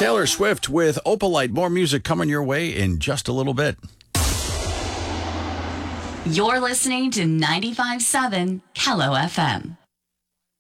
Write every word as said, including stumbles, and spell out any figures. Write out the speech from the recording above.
Taylor Swift with Opalite. More music coming your way in just a little bit. You're listening to ninety-five point seven Kello F M.